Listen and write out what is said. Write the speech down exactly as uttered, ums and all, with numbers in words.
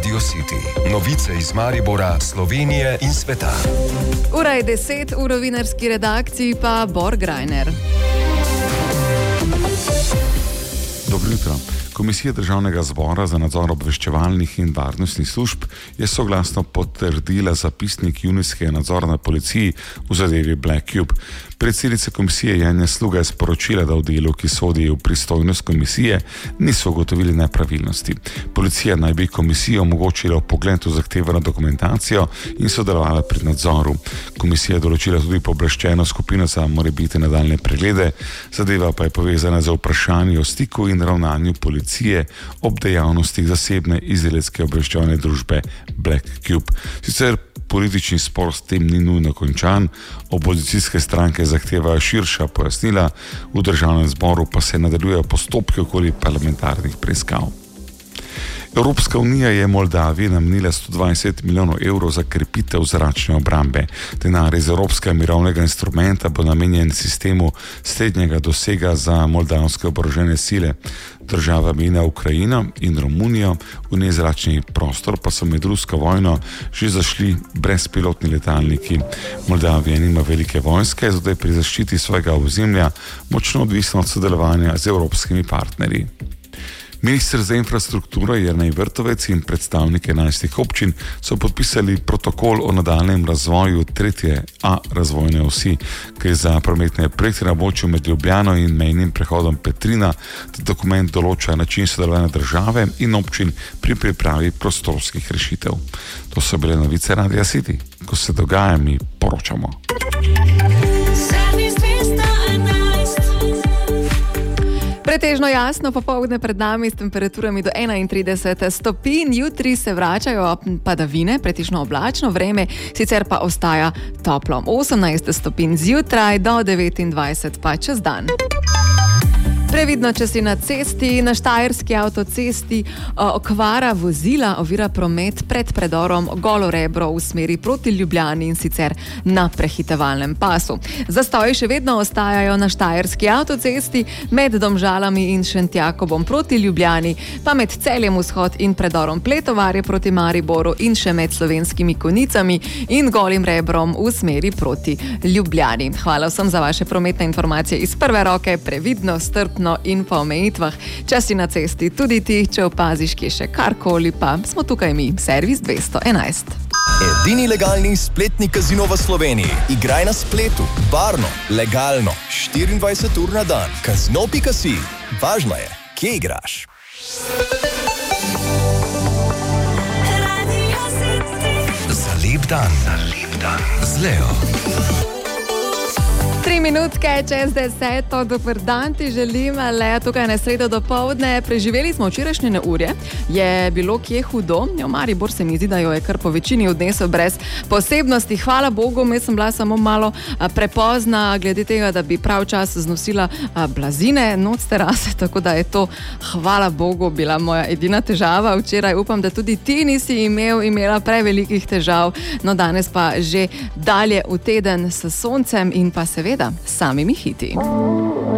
Radio City. Novice iz Maribora, Slovenije in sveta. Ura je deset, v novinarski redakciji pa Bor Grajner. Dobro jutro. Komisija Državnega zbora za nadzor obveščevalnih in varnostnih služb je soglasno potrdila zapisnik junijskega nadzora na policiji v zadevi Black Cube. Predsednica komisije Janja Sluga je sporočila, da v delu, ki sodi v pristojnost komisije, niso ugotovili nepravilnosti. Policija naj bi komisijo omogočila vpogled v zahtevano dokumentacijo in sodelovala pri nadzoru. Komisija je določila tudi pooblaščeno skupino za morebitne nadaljnje preglede, zadeva pa je povezana z vprašanji o stiku in ravnanju policije ob dejavnostih zasebne izraelske obveščevalne družbe Black Cube. Sicer politični spor s tem ni nujno končan, opozicijske stranke zahtevajo širša pojasnila, v državnem zboru pa se nadaljujejo postopki okoli parlamentarnih preiskav. Evropska unija je Moldaviji namenila sto dvajset milijonov evrov za krepitev zračne obrambe. Denar iz Evropskega mirovnega instrumenta bo namenjen sistemu srednjega dosega za moldavske oborožene sile. Država mejna Ukrajino in Romunijo, v nezračni prostor pa so med rusko vojno že zašli brezpilotni letalniki. Moldavija nima velike vojske, zato je pri zaščiti svojega ozemlja močno odvisna od sodelovanja z evropskimi partnerji. Minister za infrastrukturo Jernej Vrtovec in predstavniki enajstih občin so podpisali protokol o nadaljnjem razvoju tretje A razvojne osi, ki je za prometne projekte na območju med Ljubljano in mejnim prehodom Petrina. Dokument določa način sodelovanja države in občin pri pripravi prostorskih rešitev. To so bile novice Radia City. Ko se dogaja, mi poročamo. Pretežno jasno popoldne pred nami s temperaturami do enaintrideset stopinj, jutri se vračajo padavine, pretežno oblačno vreme, sicer pa ostaja toplo. osemnajst stopinj zjutraj do devetindvajset pa čez dan. Previdno, če si na cesti, na štajerski avtocesti, okvara vozila ovira promet pred predorom Golo Rebro v smeri proti Ljubljani in sicer na prehitevalnem pasu. Zastoji še vedno ostajajo na štajerski avtocesti med Domžalami in Šentjakobom proti Ljubljani, pa med Celjem vzhod in predorom Pletovarje proti Mariboru in še med Slovenskimi Konjicami in Golim Rebrom v smeri proti Ljubljani. Hvala vsem za vaše prometne informacije iz prve roke, previdno, strpno in po omejitvah. Če si na cesti tudi ti, če opaziš kje še karkoli, pa smo tukaj mi, servis dvesto enajst. Edini legalni spletni kazino v Sloveniji. Igraj na spletu, varno, legalno, štiriindvajset ur na dan. Kazino pika si. Važno je, kje igraš. Za lep dan, za lep dan z Leo. Tri minutke čez deseto, dober dan ti želim, Lea, tukaj na sredo dopoldne. Preživeli smo včerajšnje neurje, je bilo kje hudo, jo Maribor se mi zdi, da jo je kar po večini odnesel brez posebnosti. Hvala Bogu, jaz sem bila samo malo prepozna glede tega, da bi prav čas znosila blazine noc terase, tako da je to, hvala Bogu, bila moja edina težava včeraj. Upam, da tudi ti nisi imel, imela prevelikih težav, no danes pa že dalje v teden s soncem in pa seveda samimi hiti.